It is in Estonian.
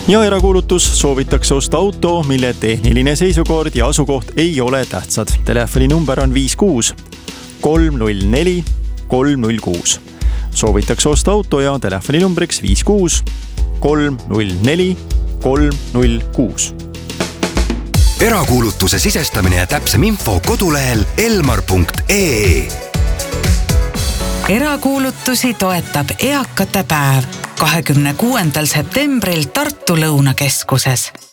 Ja erakuulutus: soovitakse osta auto, mille tehniline seisukord ja asukoht ei ole tähtsad. Telefoni number on 56 304 306. Soovitakse osta auto ja telefoni numbriks 56 304 306. Erakuulutuse sisestamine ja täpsem info kodulehel elmar.ee. Erakuulutusi toetab Eakate päev 26. septembril Tartu Lõunakeskuses.